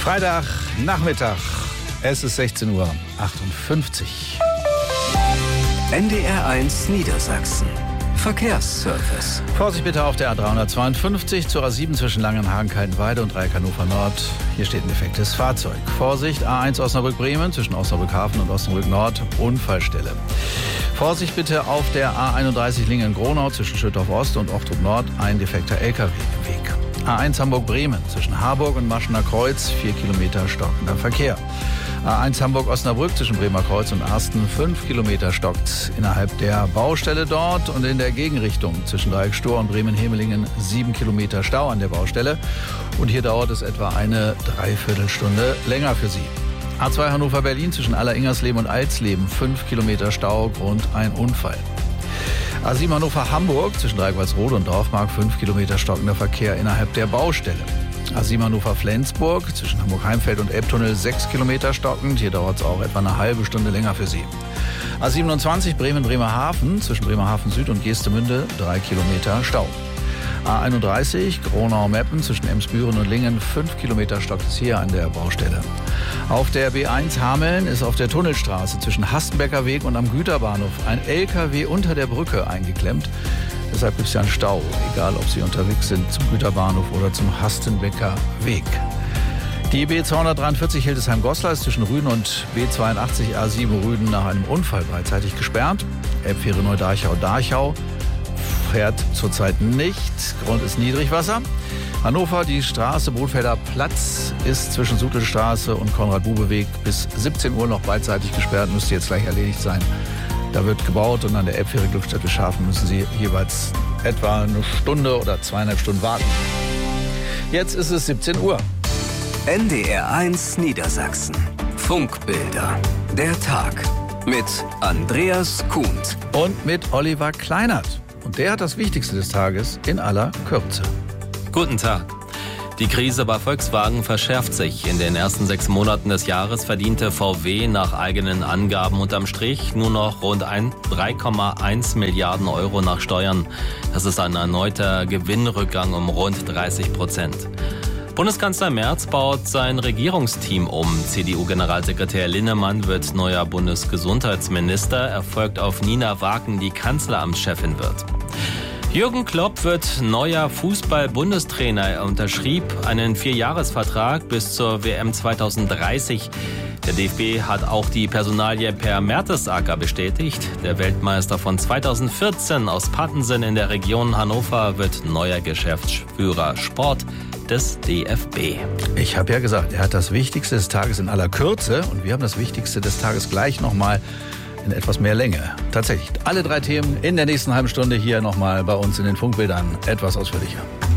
Freitagnachmittag. Es ist 16:58 Uhr. NDR1 Niedersachsen. Verkehrsservice. Vorsicht bitte auf der A352 zur A7 zwischen Langenhagen, Kaltenweide und Dreieck Hannover Nord. Hier steht ein defektes Fahrzeug. Vorsicht, A1 Osnabrück-Bremen zwischen Osnabrück Hafen und Osnabrück Nord, Unfallstelle. Vorsicht bitte auf der A31 Lingen-Gronau zwischen Schüttorf Ost und Ochtrup Nord, ein defekter LKW im Weg. A1 Hamburg-Bremen zwischen Harburg und Maschener Kreuz, 4 Kilometer stockender Verkehr. A1 Hamburg-Osnabrück zwischen Bremer Kreuz und Arsten, 5 Kilometer stockt innerhalb der Baustelle dort und in der Gegenrichtung zwischen Dreieck Stur und Bremen-Hemelingen 7 Kilometer Stau an der Baustelle. Und hier dauert es etwa eine Dreiviertelstunde länger für Sie. A2 Hannover-Berlin zwischen Aller-Ingersleben und Alsleben, 5 Kilometer Stau, Grund ein Unfall. A7 Hannover-Hamburg zwischen Dreieck-Walsrode und Dorfmark, 5 Kilometer stockender Verkehr innerhalb der Baustelle. A7 Hannover-Flensburg zwischen Hamburg-Heimfeld und Elbtunnel, 6 Kilometer stockend. Hier dauert es auch etwa eine halbe Stunde länger für Sie. A27 Bremen-Bremerhaven zwischen Bremerhaven Süd und Geestemünde, 3 Kilometer Stau. A31 Gronau-Meppen zwischen Emsbüren und Lingen, 5 Kilometer stockt es hier an der Baustelle. Auf der B1 Hameln ist auf der Tunnelstraße zwischen Hastenbecker Weg und am Güterbahnhof ein LKW unter der Brücke eingeklemmt. Deshalb gibt es ja einen Stau, egal ob Sie unterwegs sind zum Güterbahnhof oder zum Hastenbecker Weg. Die B243 Hildesheim-Goslar ist zwischen Rüden und B82 A7 Rüden nach einem Unfall beidseitig gesperrt. Elbfähre Neu-Dachau-Dachau fährt zurzeit nicht. Grund ist Niedrigwasser. Hannover, die Straße Brunfelder Platz ist zwischen Sutelstraße und Konrad-Bube-Weg bis 17 Uhr noch beidseitig gesperrt. Müsste jetzt gleich erledigt sein. Da wird gebaut und an der Elbfähre Glückstätte-Schafen müssen Sie jeweils etwa eine Stunde oder 2,5 Stunden warten. Jetzt ist es 17 Uhr. NDR1 Niedersachsen. Funkbilder. Der Tag. Mit Andreas Kuhnt. Und mit Oliver Kleinert. Und der hat das Wichtigste des Tages in aller Kürze. Guten Tag. Die Krise bei Volkswagen verschärft sich. In den ersten 6 Monaten des Jahres verdiente VW nach eigenen Angaben unterm Strich nur noch rund 3,1 Milliarden Euro nach Steuern. Das ist ein erneuter Gewinnrückgang um rund 30%. Bundeskanzler Merz baut sein Regierungsteam um. CDU-Generalsekretär Linnemann wird neuer Bundesgesundheitsminister. Er folgt auf Nina Waken, die Kanzleramtschefin wird. Jürgen Klopp wird neuer Fußball-Bundestrainer. Er unterschrieb einen 4-Jahres-Vertrag bis zur WM 2030. Der DFB hat auch die Personalie Per Mertesacker bestätigt. Der Weltmeister von 2014 aus Pattensen in der Region Hannover wird neuer Geschäftsführer Sport des DFB. Ich habe ja gesagt, er hat das Wichtigste des Tages in aller Kürze und wir haben das Wichtigste des Tages gleich nochmal in etwas mehr Länge. Tatsächlich, alle 3 Themen in der nächsten halben Stunde hier nochmal bei uns in den Funkbildern etwas ausführlicher.